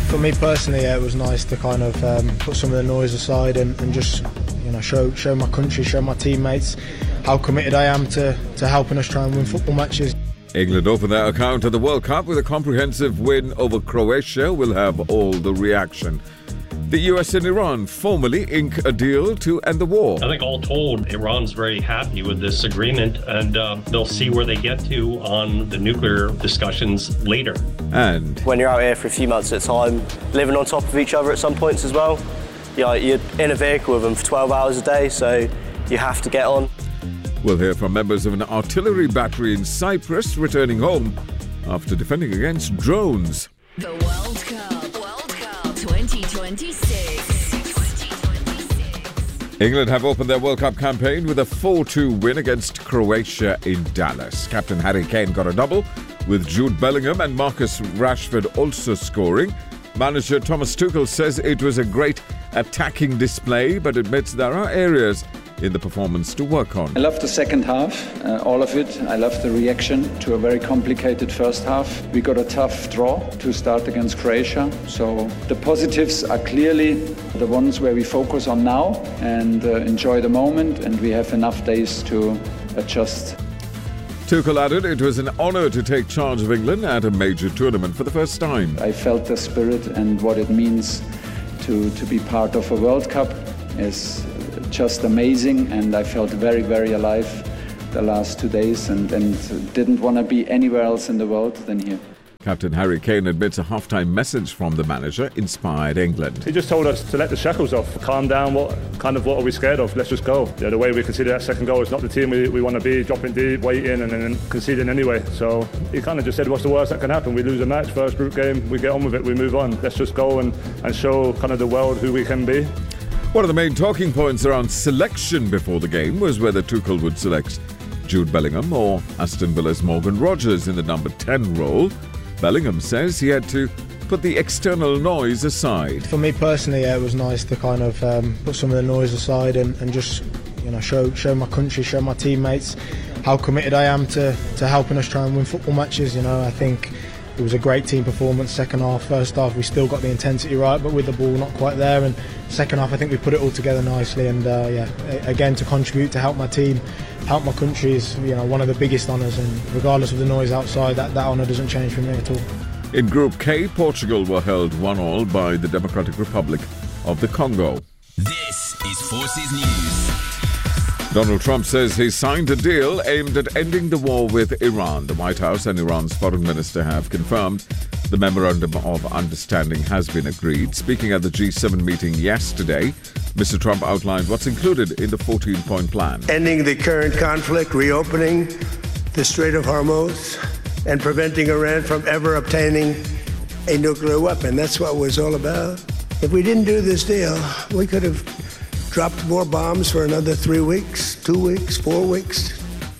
For me personally, it was nice to kind of put some of the noise aside and just show my country, show my teammates how committed I am to helping us try and win football matches. England opened their account at the World Cup with a comprehensive win over Croatia. Will have all the reaction. The US and Iran formally ink a deal to end the war. I think all told, Iran's very happy with this agreement, and they'll see where they get to on the nuclear discussions later. And when you're out here for a few months at a time, living on top of each other at some points as well, you're in a vehicle with them for 12 hours a day, so you have to get on. We'll hear from members of an artillery battery in Cyprus returning home after defending against drones. The World Cup 2026. England have opened their World Cup campaign with a 4-2 win against Croatia in Dallas. Captain Harry Kane got a double, with Jude Bellingham and Marcus Rashford also scoring. Manager Thomas Tuchel says it was a great attacking display, but admits there are areas in the performance to work on. I love the second half, all of it. I love the reaction to a very complicated first half. We got a tough draw to start against Croatia, so the positives are clearly the ones where we focus on now and enjoy the moment, and we have enough days to adjust. Tuchel added it was an honour to take charge of England at a major tournament for the first time. I felt the spirit and what it means to be part of a World Cup is just amazing, and I felt very, very alive the last 2 days and didn't want to be anywhere else in the world than here. Captain Harry Kane admits a half-time message from the manager inspired England. He just told us to let the shackles off, calm down, what are we scared of, let's just go. The way we conceded that second goal is not the team we want to be, dropping deep, waiting and then conceding anyway. So he kind of just said, what's the worst that can happen? We lose a match, first group game, we get on with it, we move on. Let's just go and show kind of the world who we can be. One of the main talking points around selection before the game was whether Tuchel would select Jude Bellingham or Aston Villa's Morgan Rogers in the number 10 role. Bellingham says he had to put the external noise aside. For me personally, it was nice to kind of put some of the noise aside and just show my country, show my teammates how committed I am to helping us try and win football matches. I think it was a great team performance. Second half, first half, we still got the intensity right, but with the ball not quite there. And second half, I think we put it all together nicely. And again, to contribute, to help my team, help my country is one of the biggest honours. And regardless of the noise outside, that honour doesn't change for me at all. In Group K, Portugal were held 1-1 by the Democratic Republic of the Congo. This is Forces News. Donald Trump says he signed a deal aimed at ending the war with Iran. The White House and Iran's foreign minister have confirmed the memorandum of understanding has been agreed. Speaking at the G7 meeting yesterday, Mr. Trump outlined what's included in the 14-point plan. Ending the current conflict, reopening the Strait of Hormuz, and preventing Iran from ever obtaining a nuclear weapon. That's what it was all about. If we didn't do this deal, we could have dropped more bombs for another 3 weeks, 2 weeks, 4 weeks.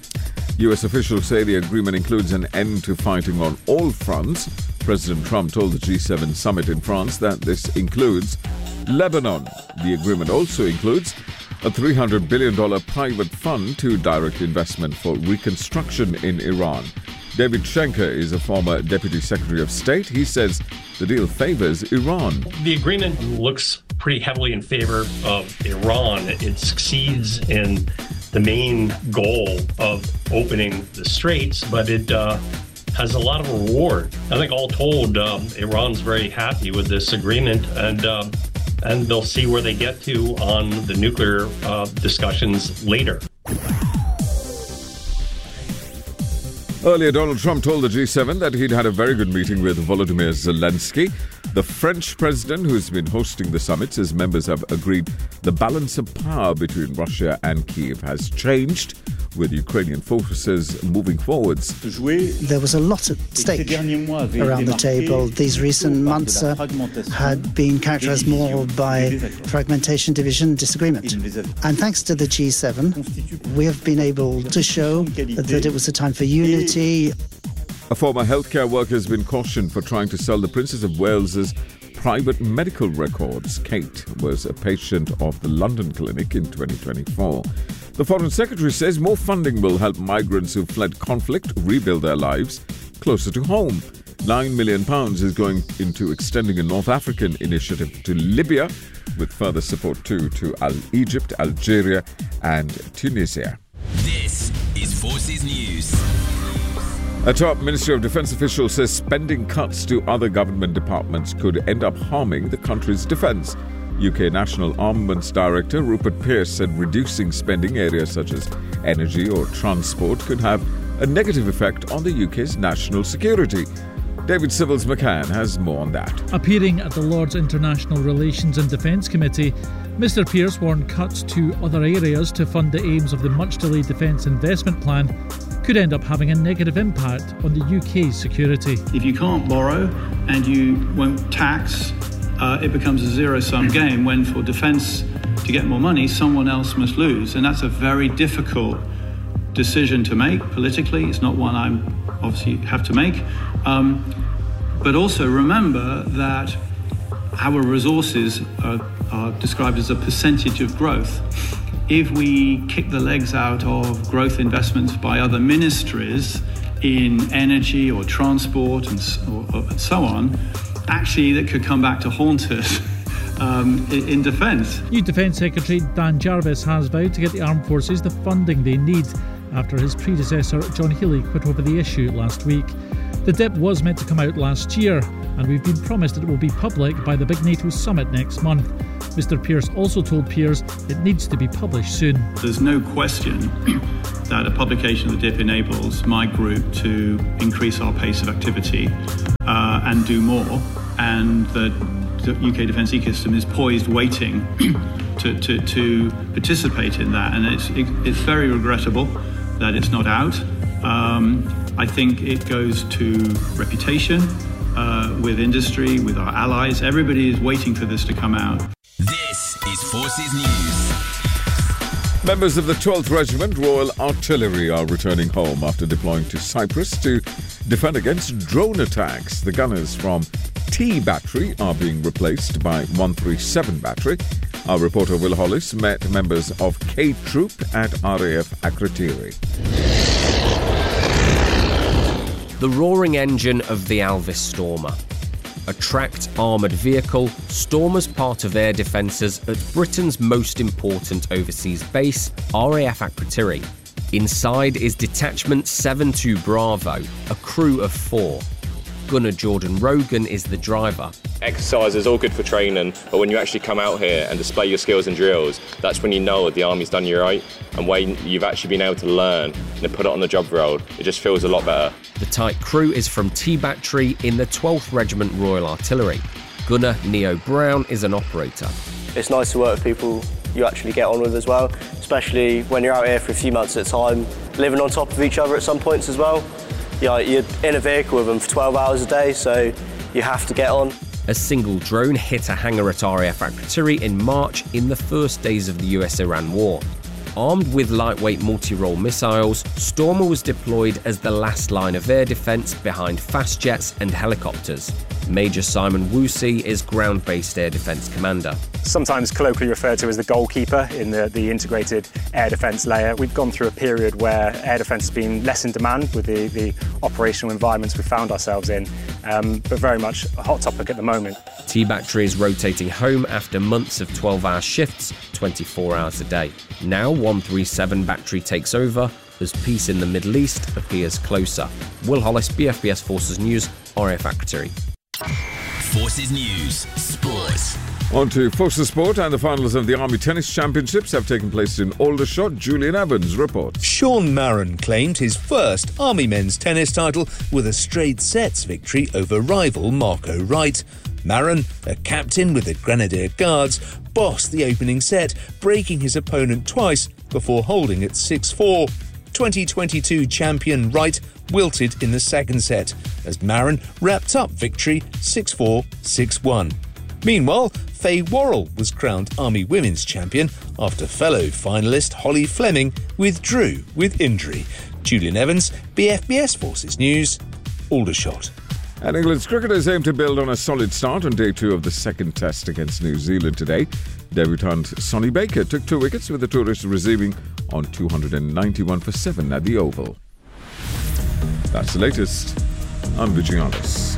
U.S. officials say the agreement includes an end to fighting on all fronts. President Trump told the G7 summit in France that this includes Lebanon. The agreement also includes a $300 billion private fund to direct investment for reconstruction in Iran. David Schenker is a former Deputy Secretary of State. He says the deal favors Iran. The agreement looks pretty heavily in favor of Iran. It succeeds in the main goal of opening the straits, but it has a lot of reward. I think all told, Iran's very happy with this agreement, and they'll see where they get to on the nuclear discussions later. Earlier, Donald Trump told the G7 that he'd had a very good meeting with Volodymyr Zelensky. The French president, who's been hosting the summit, says members have agreed the balance of power between Russia and Kyiv has changed, with Ukrainian forces moving forwards. There was a lot at stake around the table. These recent months had been characterized more by fragmentation, division, disagreement. And thanks to the G7, we have been able to show that it was a time for unity. A former healthcare worker has been cautioned for trying to sell the Princess of Wales's private medical records. Kate was a patient of the London clinic in 2024. The Foreign Secretary says more funding will help migrants who fled conflict rebuild their lives closer to home. £9 million is going into extending a North African initiative to Libya, with further support too to Egypt, Algeria and Tunisia. This is Forces News. A top Ministry of Defence official says spending cuts to other government departments could end up harming the country's defence. UK National Armaments Director Rupert Pearce said reducing spending areas such as energy or transport could have a negative effect on the UK's national security. David Civils McCann has more on that. Appearing at the Lord's International Relations and Defence Committee, Mr Pearce warned cuts to other areas to fund the aims of the much-delayed Defence Investment Plan could end up having a negative impact on the UK's security. If you can't borrow and you won't tax, it becomes a zero-sum game when for defence to get more money, someone else must lose. And that's a very difficult decision to make politically. It's not one I obviously have to make. But also remember that our resources are described as a percentage of growth. If we kick the legs out of growth investments by other ministries in energy or transport and so on, actually that could come back to haunt us in defence. New Defence Secretary Dan Jarvis has vowed to get the Armed Forces the funding they need after his predecessor John Healey quit over the issue last week. The DIP was meant to come out last year, and we've been promised that it will be public by the big NATO summit next month. Mr Pearce also told peers it needs to be published soon. There's no question that a publication of the DIP enables my group to increase our pace of activity and do more, and the UK defence ecosystem is poised waiting to participate in that, and it's very regrettable that it's not out. I think it goes to reputation with industry, with our allies. Everybody is waiting for this to come out. This is Forces News. Members of the 12th Regiment Royal Artillery are returning home after deploying to Cyprus to defend against drone attacks. The gunners from T Battery are being replaced by 137 Battery. Our reporter Will Hollis met members of K Troop at RAF Akrotiri. The roaring engine of the Alvis Stormer. A tracked armoured vehicle, Stormer's part of air defences at Britain's most important overseas base, RAF Akrotiri. Inside is Detachment 7-2 Bravo, a crew of 4. Gunner Jordan Rogan is the driver. Exercise is all good for training, but when you actually come out here and display your skills in drills, that's when you know the Army's done you right, and when you've actually been able to learn and put it on the job role, it just feels a lot better. The tight crew is from T Battery in the 12th Regiment Royal Artillery. Gunner Neo Brown is an operator. It's nice to work with people you actually get on with as well, especially when you're out here for a few months at a time, living on top of each other at some points as well. You're in a vehicle with them for 12 hours a day, so you have to get on. A single drone hit a hangar at RAF Akrotiri in March in the first days of the US-Iran war. Armed with lightweight multi-role missiles, Stormer was deployed as the last line of air defence behind fast jets and helicopters. Major Simon Woosie is ground-based air defence commander. Sometimes colloquially referred to as the goalkeeper in the integrated air defence layer. We've gone through a period where air defence has been less in demand with the operational environments we found ourselves in, but very much a hot topic at the moment. T Battery is rotating home after months of 12-hour shifts, 24 hours a day. Now 137 Battery takes over as peace in the Middle East appears closer. Will Hollis, BFBS Forces News, RAF Akrotiri. Forces News, Sports. On to Forces Sport, and the finals of the Army Tennis Championships have taken place in Aldershot. Julian Evans reports. Sean Maron claimed his first Army men's tennis title with a straight sets victory over rival Marco Wright. Maron, a captain with the Grenadier Guards, bossed the opening set, breaking his opponent twice before holding at 6-4. 2022 champion Wright wilted in the second set as Maron wrapped up victory 6-4, 6-1. Meanwhile, Faye Worrell was crowned Army Women's Champion after fellow finalist Holly Fleming withdrew with injury. Julian Evans, BFBS Forces News, Aldershot. And England's cricketers aim to build on a solid start on day 2 of the second test against New Zealand today. Debutant Sonny Baker took 2 wickets with the tourists receiving on 291 for 7 at the Oval. That's the latest. I'm Vijay Alice.